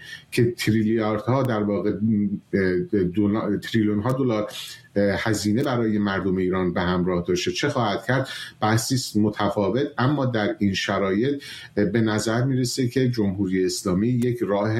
که تریلیاردها در واقع تریلیون ها دلار هزینه برای مردم ایران به همراه داشته چه خواهد کرد؟ بحثی متفاوت، اما در این شرایط به نظر میرسه که جمهوری اسلامی یک راه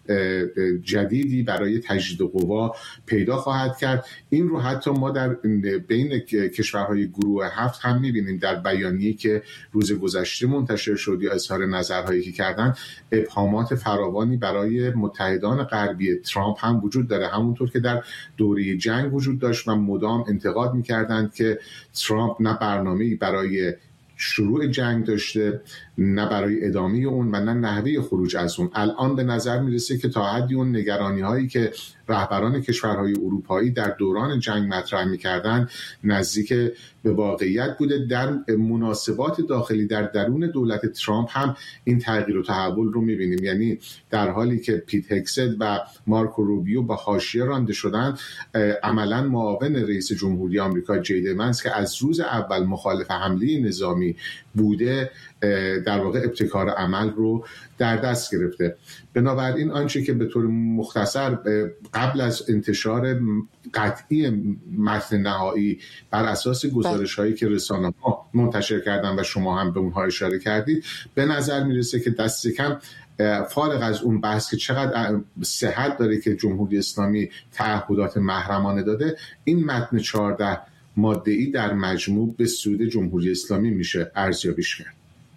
جدیدی برای تجدید قوا پیدا خواهد کرد. این رو حتی ما در بین کشورهای گروه 7 هم میبینیم. در بیانیه‌ای که روز گذشته منتشر شد یا اظهار نظرهایی که کردن، ابهامات فراوانی برای متحدان غربی ترامپ هم وجود داره، همونطور که در دوره جنگ وجود داشت و مدام انتقاد میکردند که ترامپ نه برنامه‌ای برای شروع جنگ داشته، نه برای ادامه اون و نه نحوه خروج از اون. الان به نظر میرسه که تا حدی اون نگرانی هایی که رهبران کشورهای اروپایی در دوران جنگ مطرح میکردن نزدیک به واقعیت بوده. در مناسبات داخلی در درون دولت ترامپ هم این تغییر و تحول رو میبینیم. یعنی در حالی که پیت هگست و مارکو روبیو با حاشیه رانده شدن، عملا معاون رئیس جمهوری آمریکا جی دی ونس که از روز اول مخالف حمله نظامی بوده، در واقع ابتکار عمل رو در دست گرفته. بنابراین آنچه که به طور مختصر قبل از انتشار قطعی متن نهایی بر اساس گزارش‌هایی که رسانه‌ها منتشر کردن و شما هم به اونها اشاره کردید، به نظر میرسه که دست کم فارغ از اون بحث که چقدر صحت داره که جمهوری اسلامی تعهدات محرمانه داده، این متن 14 ماده‌ای در مجموع به سود جمهوری اسلامی میشه ارزیابیش کرد.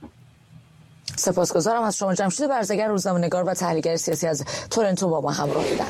سپاسگزارم از شما. جمشید برزگر، روزنامه‌نگار و تحلیلگر سیاسی از تورنتو با ما همراه بودن.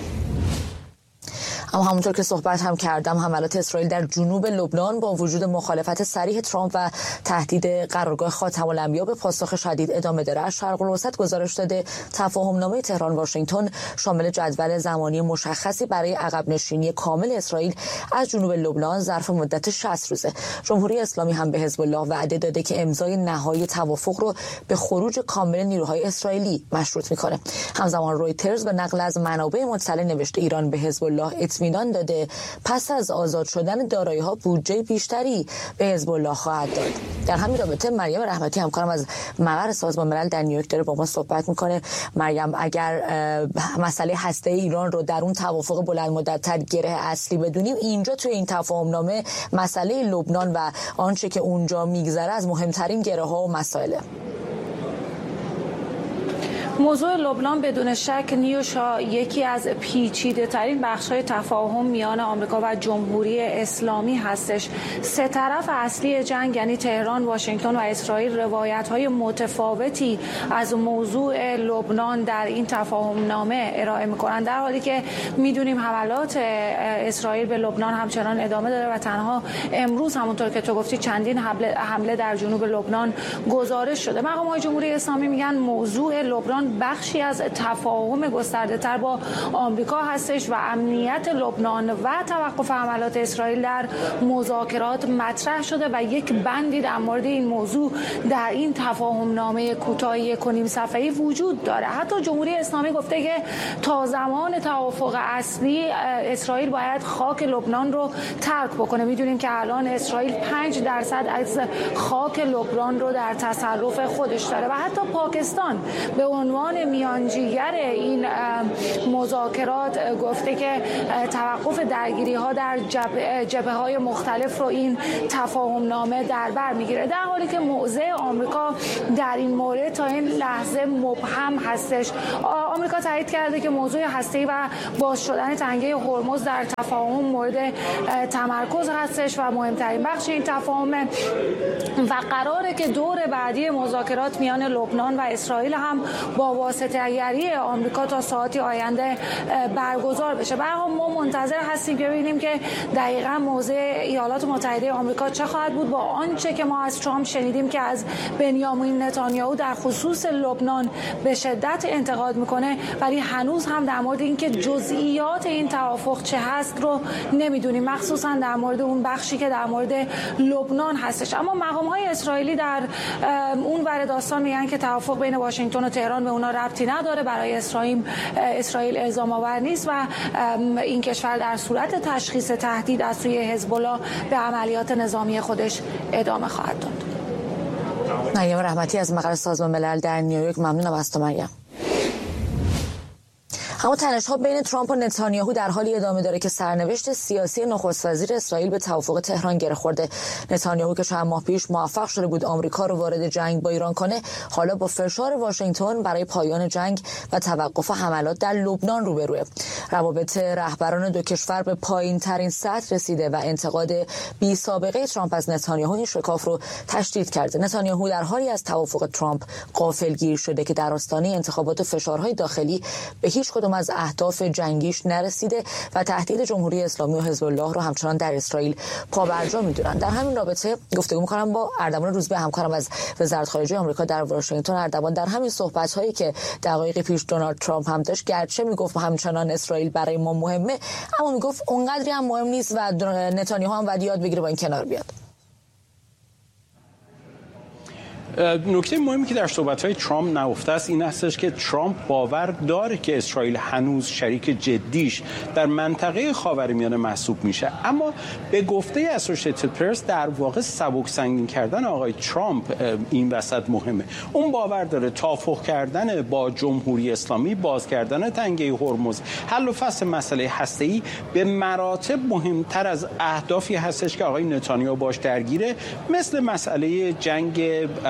اما همونطور که صحبت هم کردم، حملات اسرائیل در جنوب لبنان با وجود مخالفت صریح ترامپ و تهدید قرارگاه خاتم الانبیا به پاسخ شدید ادامه داره. از شرق الوسط گزارش داده تفاهمنامه تهران واشنگتن شامل جدول زمانی مشخصی برای عقب نشینی کامل اسرائیل از جنوب لبنان ظرف مدت 60 روزه. جمهوری اسلامی هم به حزب الله وعده داده که امضای نهایی توافق رو به خروج کامل نیروهای اسرائیلی مشروط میکنه. همزمان رویترز به نقل از منابع مطلع نوشته ایران به حزب الله اطمینان داده پس از آزاد شدن دارایی‌ها بودجه بیشتری به حزب الله خواهد داد. در همین رابطه مریم رحمتی همکارم از مقر سازمان ملل در نیویورک داره با ما صحبت میکنه. مریم، اگر مسئله هسته ایران رو در اون توافق بلند مدت‌تر گره اصلی بدونیم، اینجا توی این تفاهمنامه مسئله لبنان و آنچه که اونجا میگذره از مهمترین گره‌ها و مسائل. موضوع لبنان بدون شک نیوشا یکی از پیچیده ترین بخش‌های تفاهم میان آمریکا و جمهوری اسلامی هستش. سه طرف اصلی جنگ یعنی تهران، واشنگتن و اسرائیل روایت‌های متفاوتی از موضوع لبنان در این تفاهمنامه ارائه می‌کنند، در حالی که می‌دونیم حملات اسرائیل به لبنان همچنان ادامه داره و تنها امروز همونطور که تو گفتی چندین حمله در جنوب لبنان گزارش شده. مقام‌های جمهوری اسلامی میگن موضوع لبنان بخشی از تفاهم گسترده‌تر با آمریکا هستش و امنیت لبنان و توقف حملات اسرائیل در مذاکرات مطرح شده و یک بندی در مورد این موضوع در این تفاهمنامه کوتاهی 1.5 صفحه‌ای وجود داره. حتی جمهوری اسلامی گفته که تا زمان توافق اصلی اسرائیل باید خاک لبنان رو ترک بکنه. میدونیم که الان اسرائیل 5% از خاک لبنان رو در تصرف خودش داره و حتی پاکستان به عنوان میانجیگر این مذاکرات گفته که توقف درگیری‌ها در جبهه‌های مختلف رو این تفاهمنامه در بر میگیره، در حالی که موضع آمریکا در این مورد تا این لحظه مبهم هستش. آمریکا تایید کرده که موضوع هسته‌ای و باز شدن تنگه هرمز در تفاهم مورد تمرکز هستش و مهمترین بخش این تفاهم و قراره که دور بعدی مذاکرات میان لبنان و اسرائیل هم با واسطه‌گری آمریکا تا ساعتی آینده برگزار بشه. برای ما منتظر هستیم که ببینیم که دقیقاً موضع ایالات متحده آمریکا چه خواهد بود با آنچه که ما از ترامپ شنیدیم که از بنیامین نتانیاهو در خصوص لبنان به شدت انتقاد میکنه، ولی هنوز هم در مورد اینکه جزئیات این توافق چه هست رو نمیدونیم، مخصوصا در مورد اون بخشی که در مورد لبنان هستش. اما مقام‌های اسرائیلی در اون ور داستان میگن که توافق بین واشنگتن و تهران به اونا ربطی نداره، برای اسرائیل الزام آور نیست و این کشور در صورت تشخیص تهدید از سوی حزب الله به عملیات نظامی خودش ادامه خواهد داد. مریم رحمتی از مقر سازمان ملل در نیویورک، ممنونم از تو مریم. اما تنش‌ها بین ترامپ و نتانیاهو در حالی ادامه داره که سرنوشت سیاسی نخست وزیر اسرائیل به توافق تهران گره خورده. نتانیاهو که چند ماه پیش موفق شده بود آمریکا رو وارد جنگ با ایران کنه، حالا با فشار واشنگتن برای پایان جنگ و توقف حملات در لبنان روبروه. روابط رهبران دو کشور به پایین‌ترین سطح رسیده و انتقاد بی سابقه ترامپ از نتانیاهو این شکاف رو تشدید کرده. نتانیاهو در حالی از توافق ترامپ غافلگیر شده که در آستانه انتخابات و فشارهای داخلی به هیچ کدام از اهداف جنگیش نرسیده و تهدید جمهوری اسلامی و حزب الله رو همچنان در اسرائیل پابرجا می‌دونن. در همین رابطه گفتگو می‌کنم با اردوان روزبه، همکارم از وزارت خارجه آمریکا در واشنگتن. اردوان، در همین صحبت‌هایی که دقایق پیش دونالد ترامپ هم داشت، گرچه میگفت همچنان اسرائیل برای ما مهمه، اما میگفت اونقدری هم مهم نیست و نتانیاهو هم باید یاد بگیره با این کنار بیاد. نکته مهمی که در صحبت‌های ترامپ نهفته است این هستش که ترامپ باور داره که اسرائیل هنوز شریک جدیش در منطقه خاورمیانه محسوب میشه، اما به گفته اسوسییتد پرس در واقع سبک سنگین کردن آقای ترامپ این وسط مهمه. اون باور داره توافق کردن با جمهوری اسلامی، باز کردن تنگه هرمز، حل و فصل مسئله هسته‌ای به مراتب مهمتر از اهدافی هستش که آقای نتانیاهو باش درگیره، مثل مسئله جنگ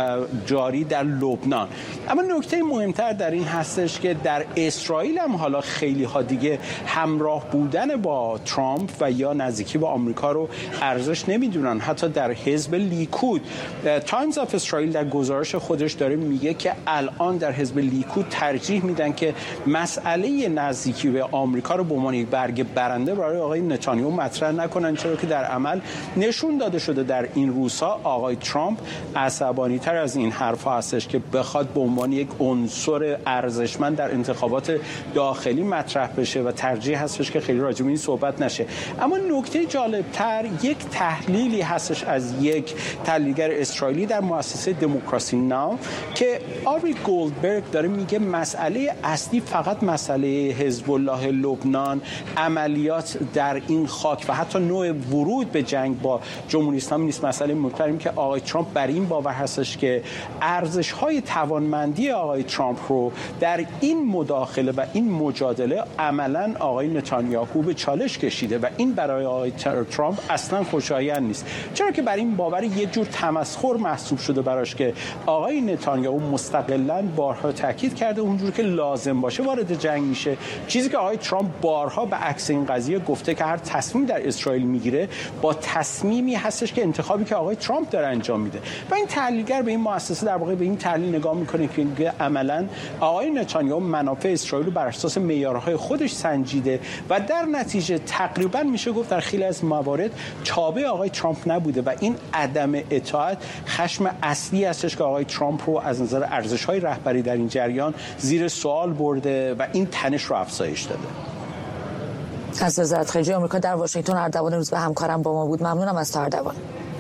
جاری در لبنان. اما نکته مهمتر در این هستش که در اسرائیل هم حالا خیلی ها دیگه همراه بودن با ترامپ و یا نزدیکی با آمریکا رو ارزش نمیدونن. حتی در حزب لیکود تایمز آف اسرائیل در گزارش خودش داره میگه که الان در حزب لیکود ترجیح میدن که مسئله نزدیکی به آمریکا رو به عنوان یک برگ برنده برای آقای نتانیاهو مطرح نکنن، چرا که در عمل نشون داده شده در این روزها آقای ترامپ عصبانی تر از این حرفا هستش که بخواد به عنوان یک عنصر ارزشمند در انتخابات داخلی مطرح بشه و ترجیح هستش که خیلی راجع به این صحبت نشه. اما نکته جالبتر یک تحلیلی هستش از یک تحلیلگر اسرائیلی در مؤسسه دموکراسی ناو که آری گولدبرگ داره میگه مسئله اصلی فقط مسئله حزب الله لبنان، عملیات در این خاک و حتی نوع ورود به جنگ با جمهوری اسلامی نیست. مسئله مهم‌تر که آقای ترامپ بر این باور هستش که ارزش‌های توانمندی آقای ترامپ رو در این مداخله و این مجادله عملاً آقای نتانیاهو به چالش کشیده و این برای آقای ترامپ اصلاً خوشایند نیست، چرا که بر این باور یه جور تمسخر محسوب شده براش که آقای نتانیاهو مستقلاً بارها تاکید کرده اونجوری که لازم باشه وارد جنگ میشه، چیزی که آقای ترامپ بارها به عکس این قضیه گفته که هر تصمیم در اسرائیل میگیره با تصمیمی هستش که انتخابی که آقای ترامپ داره انجام میده. و این تحلیلگر به این مؤسسه در واقع به این تحلیل نگاه میکنه که عملاً آقای نتانیاهو منافع اسرائیل رو بر اساس معیارهای خودش سنجیده و در نتیجه تقریبا میشه گفت در خیلی از موارد تابع آقای ترامپ نبوده و این عدم اطاعت خشم اصلی هستش که آقای ترامپ رو از نظر ارزش‌های رهبری در این جریان زیر سوال برده و این تنش رو افزایش داده. از وزارت خارجه آمریکا در واشنگتن اردوان روزبه همکارم با ما بود. ممنونم از تو اردوان.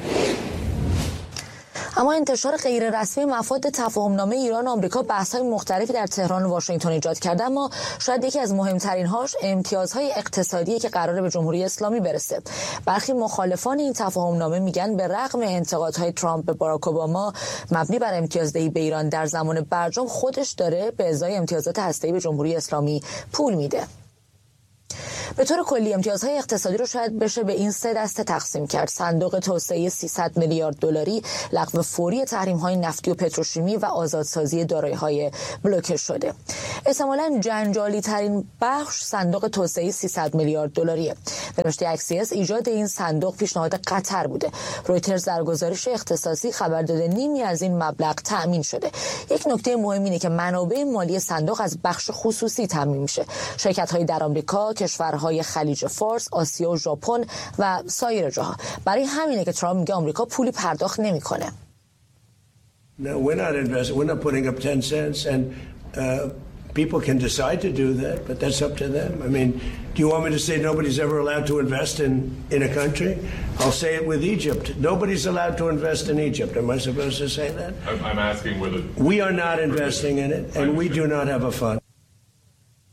اما انتشار غیر رسمی مفاد تفاهمنامه ایران و آمریکا بحث‌های مختلفی در تهران و واشنگتن ایجاد کرده، اما شاید یکی از مهمترین هاش امتیازهای اقتصادی که قراره به جمهوری اسلامی برسه. برخی مخالفان این تفاهمنامه میگن به رغم انتقادهای ترامپ به باراک اوباما مبنی بر امتیازدهی به ایران در زمان برجام خودش داره به ازای امتیازات هسته‌ای به جمهوری اسلامی پول میده. به طور کلی امتیازهای اقتصادی رو شاید بشه به این سه دسته تقسیم کرد: صندوق توسعه 300 میلیارد دلاری، لغو فوری تحریم‌های نفتی و پتروشیمی و آزادسازی دارایی‌های بلوکه شده. احتمالاً جنجالی ترین بخش صندوق توسعه 300 میلیارد دلاریه. به نوشته اکسیس ایجاد این صندوق پیشنهاد قطر بوده. رویترز در گزارش اختصاصی خبر داده نیمی از این مبلغ تأمین شده. یک نکته مهم اینه که منابع مالی صندوق از بخش خصوصی تأمین میشه. شرکت‌های در آمریکا، کشورهای خلیج فارس، آسیا و ژاپن و سایر جاها. برای همینه که ترامپ میگه آمریکا پولی پرداخت نمیکنه. No, we're not investing. We're not putting up 10 cents and people can decide to do that, but that's up to them. I mean, do you want me to say nobody's ever allowed to invest in a country? I'll say it with Egypt. Nobody's allowed to invest in Egypt. Am I supposed to say that? I'm asking whether... We are not investing in it, and we do not have a fund.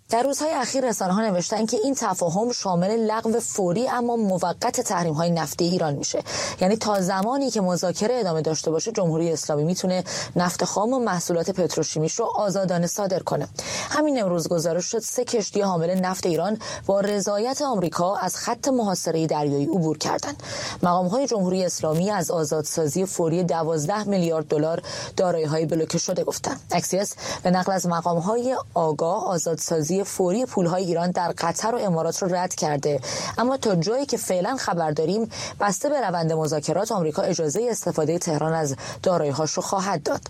در روزهای اخیر رسانه‌ها نوشتن که این تفاهم شامل لغو فوری اما موقت تحریم‌های نفتی ایران میشه. یعنی تا زمانی که مذاکره ادامه داشته باشه جمهوری اسلامی میتونه نفت خام و محصولات پتروشیمیش رو آزادانه صادر کنه. همین امروز گزارش شد 3 کشتی حامل نفت ایران با رضایت آمریکا از خط محاصره دریایی عبور کردند. مقام‌های جمهوری اسلامی از آزادسازی فوری 12 میلیارد دلار دارایی‌های بلوکه شده گفتند. اکسیس به نقل از مقام‌های آگاه آزادسازی فوری پول‌های ایران در قطر و امارات رو رد کرده، اما تا جایی که فعلا خبر داریم بسته به روند مذاکرات آمریکا اجازه استفاده تهران از دارایی‌هاش رو خواهد داد.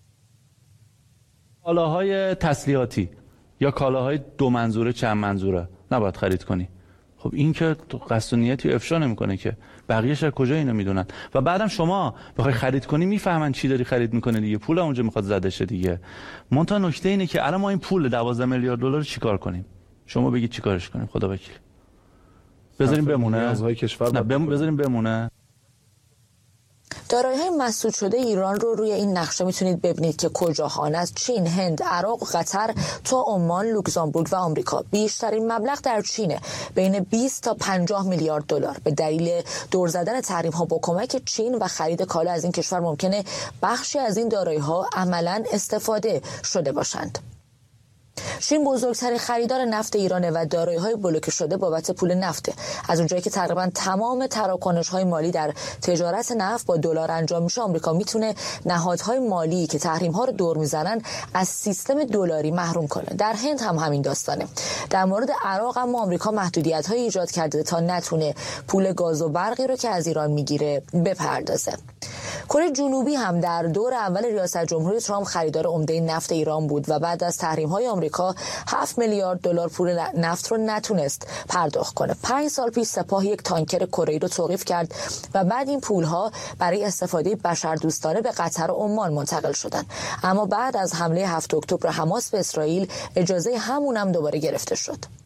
کالاهای تسلیحاتی یا کالاهای 2 منظوره چند منظوره نباید خرید کنی. خب این که قصد و نیتی افشا نمی‌کنه که، بقیه‌اش از کجا اینو میدونن؟ و بعدم شما بخوای خرید کنی میفهمن چی داری خرید میکنه دیگه، پول اونجا میخواد زده شه دیگه. منتها نکته اینه که الان ما این پول 12 میلیارد دلار چیکار کنیم؟ شما بگید چیکارش کنیم؟ خدا وکیل. بذاریم بمونه؟ نه بذاریم بمونه. دارایی‌های مسدود شده ایران رو روی این نقشه میتونید ببینید که کجاها از چین، هند، عراق، قطر تا عمان، لوکزامبورگ و آمریکا. بیشترین مبلغ در چینه، بین 20 تا 50 میلیارد دلار. به دلیل دور زدن تحریم‌ها با کمک چین و خرید کالا از این کشور ممکنه بخشی از این دارایی‌ها عملاً استفاده شده باشند. چین بزرگترین خریدار نفت ایرانه و دارایی‌های بلوکه شده بابت پول نفته. از اونجایی که تقریبا تمام تراکنش‌های مالی در تجارت نفت با دلار انجام میشه، آمریکا میتونه نهادهای مالی که تحریم‌ها رو دور میزنن از سیستم دلاری محروم کنه. در هند هم همین داستانه. در مورد عراق هم آمریکا محدودیت‌های ایجاد کرده تا نتونه پول گاز و برقی رو که از ایران میگیره بپردازه. کره جنوبی هم در دور اول ریاست جمهوری ترامپ خریدار عمده نفت ایران بود و بعد از تحریم‌های آمریکا 7 میلیارد دلار پول نفت رو نتونست پرداخت کنه. 5 سال پیش سپاه یک تانکر کره‌ای رو توقیف کرد و بعد این پول‌ها برای استفاده بشردوستانه به قطر و عمان منتقل شدن. اما بعد از حمله 7 اکتبر حماس به اسرائیل اجازه همون هم دوباره گرفته شد.